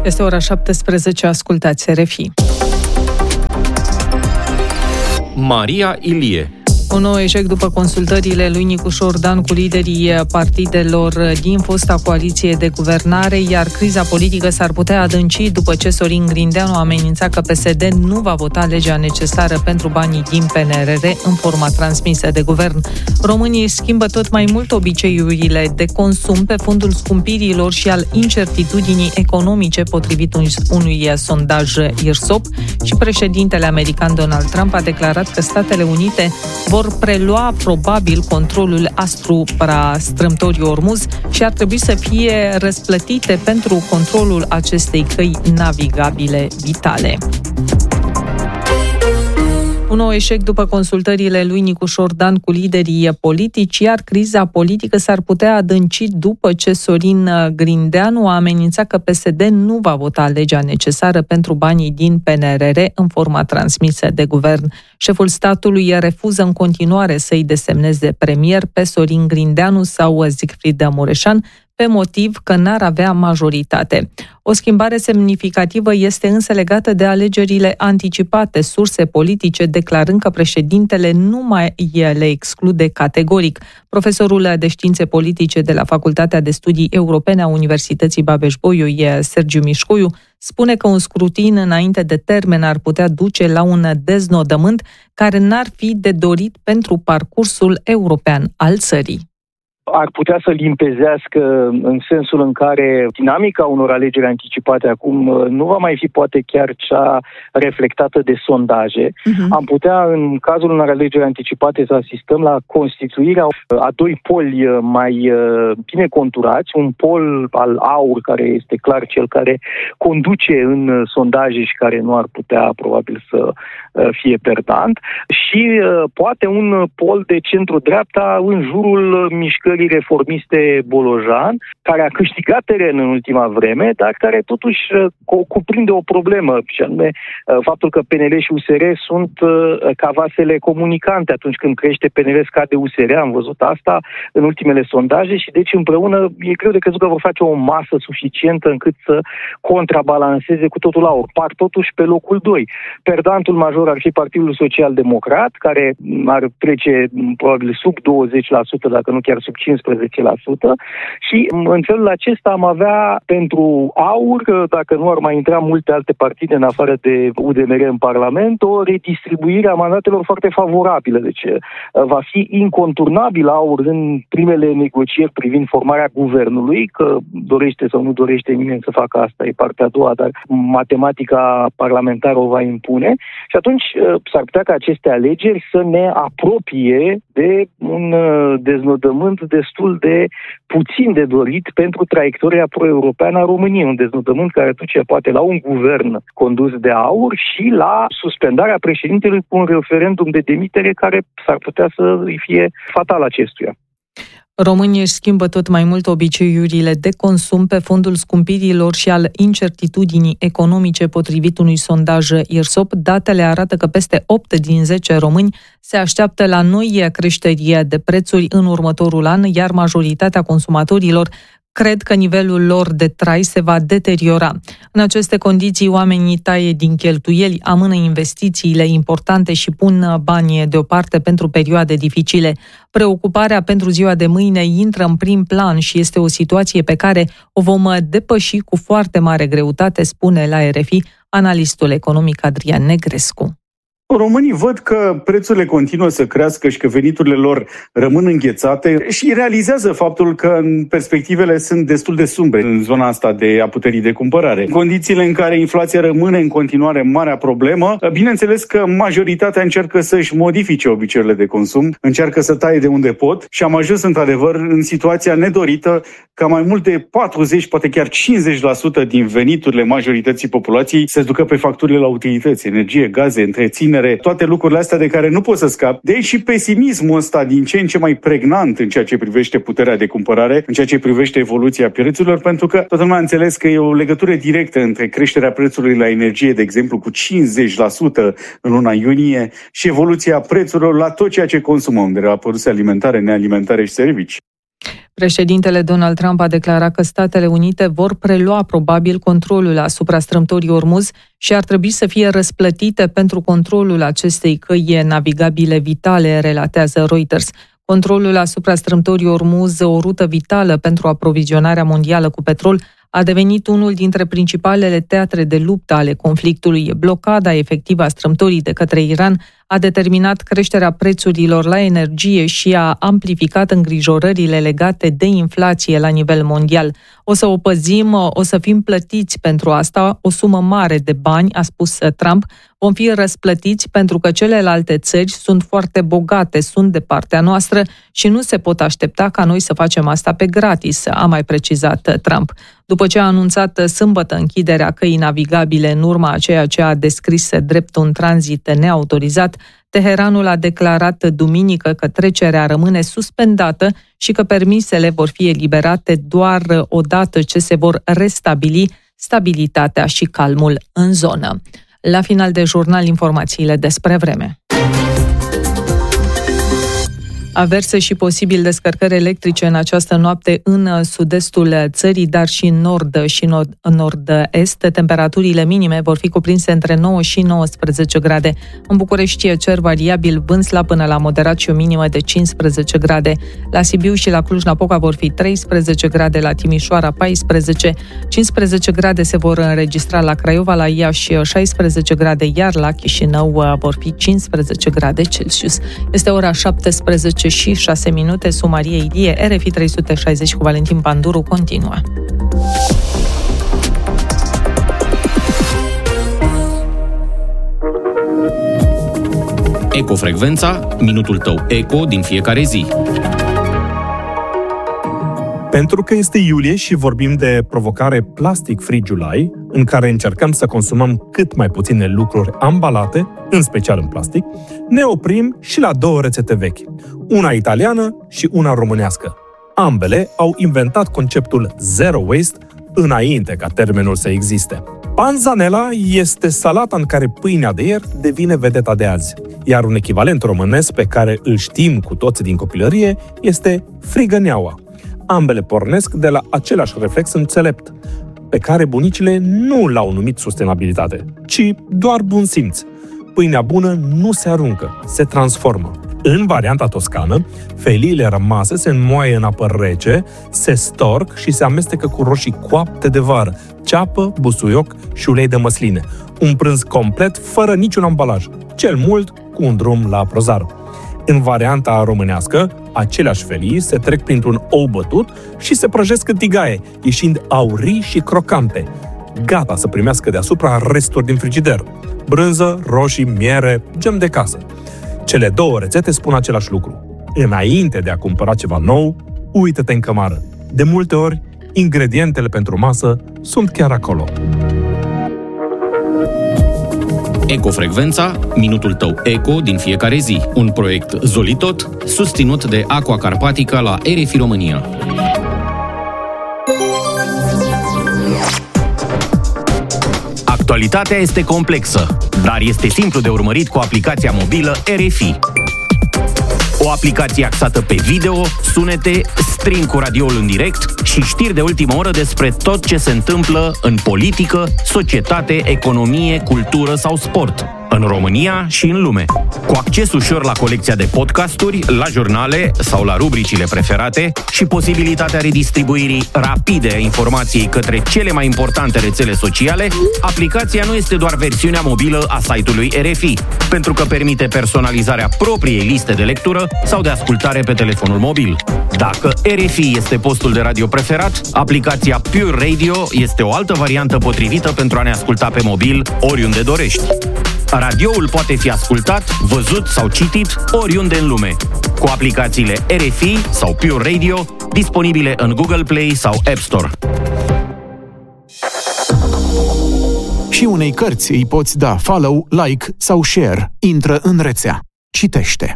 Este ora 17, ascultați RFI. Maria Ilie. Un nou eșec după consultările lui Nicușor Dan cu liderii partidelor din fosta coaliție de guvernare, iar criza politică s-ar putea adânci după ce Sorin Grindeanu a amenințat că PSD nu va vota legea necesară pentru banii din PNRR în forma transmisă de guvern. Românii schimbă tot mai mult obiceiurile de consum pe fondul scumpirilor și al incertitudinii economice, potrivit unui sondaj IRSOP, și președintele american Donald Trump a declarat că Statele Unite vor prelua probabil controlul asupra strâmtorii Ormuz și ar trebui să fie răsplătite pentru controlul acestei căi navigabile vitale. Un nou eșec după consultările lui Nicușor Dan cu liderii politici, iar criza politică s-ar putea adânci după ce Sorin Grindeanu a amenințat că PSD nu va vota legea necesară pentru banii din PNRR în forma transmisă de guvern. Șeful statului refuză în continuare să-i desemneze premier pe Sorin Grindeanu sau Siegfried Mureșan, pe motiv că n-ar avea majoritate. O schimbare semnificativă este însă legată de alegerile anticipate, surse politice declarând că președintele nu mai le exclude categoric. Profesorul de științe politice de la Facultatea de Studii Europene a Universității Babeș-Bolyai, Sergiu Mișcoiu, spune că un scrutin înainte de termen ar putea duce la un deznodământ care n-ar fi de dorit pentru parcursul european al țării. Ar putea să limpezească în sensul în care dinamica unor alegeri anticipate acum nu va mai fi poate chiar cea reflectată de sondaje. Am putea, în cazul unor alegeri anticipate, să asistăm la constituirea a doi poli mai bine conturați, un pol al AUR, care este clar cel care conduce în sondaje și care nu ar putea probabil să fie perdant, și poate un pol de centru-dreapta în jurul mișcării reformiste Bolojan, care a câștigat teren în ultima vreme, dar care totuși cuprinde o problemă, și anume faptul că PNL și USR sunt ca vasele comunicante. Atunci când crește PNL, scade USR, am văzut asta în ultimele sondaje, și deci împreună e greu de crezut că vor face o masă suficientă încât să contrabalanceze cu totul AUR. Par totuși pe locul 2. Perdantul major ar fi Partidul Social-Democrat, care ar trece probabil sub 20%, dacă nu chiar sub 15%, și în felul acesta am avea pentru AUR, dacă nu ar mai intra multe alte partide în afară de UDMR în Parlament, o redistribuire a mandatelor foarte favorabilă. Deci va fi inconturnabil AUR în primele negocieri privind formarea guvernului, că dorește sau nu dorește nimeni să facă asta, e partea a doua, dar matematica parlamentară o va impune, și atunci s-ar putea ca aceste alegeri să ne apropie de un deznodământ destul de puțin de dorit pentru traiectoria pro-europeană a României. Un deznodământ care duce poate la un guvern condus de AUR și la suspendarea președintelui cu un referendum de demitere care s-ar putea să îi fie fatal acestuia. Românii își schimbă tot mai mult obiceiurile de consum pe fondul scumpirilor și al incertitudinii economice, potrivit unui sondaj IRSOP. Datele arată că peste 8 din 10 români se așteaptă la noi creșteri de prețuri în următorul an, iar majoritatea consumatorilor cred că nivelul lor de trai se va deteriora. În aceste condiții, oamenii taie din cheltuieli, amână investițiile importante și pun bani deoparte pentru perioade dificile. Preocuparea pentru ziua de mâine intră în prim plan și este o situație pe care o vom depăși cu foarte mare greutate, spune la RFI analistul economic Adrian Negrescu. Românii văd că prețurile continuă să crească și că veniturile lor rămân înghețate și realizează faptul că perspectivele sunt destul de sumbre în zona asta de a puterii de cumpărare. În condițiile în care inflația rămâne în continuare marea problemă, bineînțeles că majoritatea încearcă să-și modifice obiceiurile de consum, încearcă să taie de unde pot și am ajuns într-adevăr în situația nedorită ca mai mult de 40, poate chiar 50% din veniturile majorității populației să se ducă pe facturile la utilități, energie, gaze, întreținere, toate lucrurile astea de care nu poți să scapi. Deci și pesimismul ăsta din ce în ce mai pregnant în ceea ce privește puterea de cumpărare, în ceea ce privește evoluția prețurilor, pentru că toată lumea a înțeles că e o legătură directă între creșterea prețului la energie, de exemplu, cu 50% în luna iunie și evoluția prețurilor la tot ceea ce consumăm, de la produse alimentare, nealimentare și servicii. Președintele Donald Trump a declarat că Statele Unite vor prelua probabil controlul asupra strâmtorii Ormuz și ar trebui să fie răsplătite pentru controlul acestei căi navigabile vitale, relatează Reuters. Controlul asupra strâmtorii Ormuz, o rută vitală pentru aprovizionarea mondială cu petrol, a devenit unul dintre principalele teatre de luptă ale conflictului. Blocada efectivă a strâmtorii de către Iran a determinat creșterea prețurilor la energie și a amplificat îngrijorările legate de inflație la nivel mondial. O să o păzim, o să fim plătiți pentru asta, o sumă mare de bani, a spus Trump. Vom fi răsplătiți pentru că celelalte țări sunt foarte bogate, sunt de partea noastră și nu se pot aștepta ca noi să facem asta pe gratis, a mai precizat Trump. După ce a anunțat sâmbătă închiderea căii navigabile în urma a ceea ce a descris drept un tranzit neautorizat, Teheranul a declarat duminică că trecerea rămâne suspendată și că permisele vor fi eliberate doar odată ce se vor restabili stabilitatea și calmul în zonă. La final de jurnal, informațiile despre vreme. Averse și posibil descărcări electrice în această noapte în sud-estul țării, dar și în nord și nord-est. Temperaturile minime vor fi cuprinse între 9 și 19 grade. În București e cer variabil, vânt slab până la moderat și o minimă de 15 grade. La Sibiu și la Cluj-Napoca vor fi 13 grade, la Timișoara 14, 15 grade se vor înregistra la Craiova, la Iași 16 grade, iar la Chișinău vor fi 15 grade Celsius. Este ora 17 și 6 minute. Maria Ilie, RFI 360 cu Valentin Panduru continuă. Ecofrecvența, minutul tău eco din fiecare zi. Pentru că este iulie și vorbim de provocare Plastic Free July, în care încercăm să consumăm cât mai puține lucruri ambalate, în special în plastic, ne oprim și la două rețete vechi, una italiană și una românească. Ambele au inventat conceptul Zero Waste înainte ca termenul să existe. Panzanella este salata în care pâinea de ieri devine vedeta de azi, iar un echivalent românesc pe care îl știm cu toții din copilărie este frigăneaua. Ambele pornesc de la același reflex înțelept, pe care bunicile nu l-au numit sustenabilitate, ci doar bun simț. Pâinea bună nu se aruncă, se transformă. În varianta toscană, feliile rămase se înmoaie în apă rece, se storc și se amestecă cu roșii coapte de vară, ceapă, busuioc și ulei de măsline. Un prânz complet, fără niciun ambalaj, cel mult cu un drum la prozar. În varianta românească, aceleași felii se trec printr-un ou bătut și se prăjesc în tigaie, ieșind aurii și crocante, gata să primească deasupra resturi din frigider. Brânză, roșii, miere, gem de casă. Cele două rețete spun același lucru. Înainte de a cumpăra ceva nou, uită-te în cămară. De multe ori, ingredientele pentru masă sunt chiar acolo. Ecofrecvența, minutul tău eco din fiecare zi. Un proiect Zolitot, susținut de Aqua Carpatica la RFI România. Actualitatea este complexă, dar este simplu de urmărit cu aplicația mobilă RFI. O aplicație axată pe video, sunete, stream cu radioul în direct și știri de ultimă oră despre tot ce se întâmplă în politică, societate, economie, cultură sau sport, în România și în lume. Cu acces ușor la colecția de podcasturi, la jurnale sau la rubricile preferate și posibilitatea redistribuirii rapide a informației către cele mai importante rețele sociale, aplicația nu este doar versiunea mobilă a site-ului RFI, pentru că permite personalizarea propriei liste de lectură sau de ascultare pe telefonul mobil. Dacă RFI este postul de radio preferat, aplicația Pure Radio este o altă variantă potrivită pentru a ne asculta pe mobil oriunde dorești. Radioul poate fi ascultat, văzut sau citit oriunde în lume, cu aplicațiile RFI sau Pure Radio, disponibile în Google Play sau App Store. Și unei cărți îi poți da follow, like sau share. Intră în rețea. Citește.